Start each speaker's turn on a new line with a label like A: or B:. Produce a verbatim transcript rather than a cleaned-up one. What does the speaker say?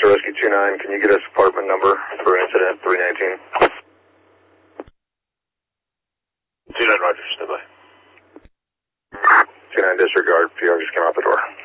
A: Delta Rescue two nine, can you get us apartment number for incident three nineteen?
B: two nine, Roger, stand by.
A: two nine, disregard, P R just came out the door.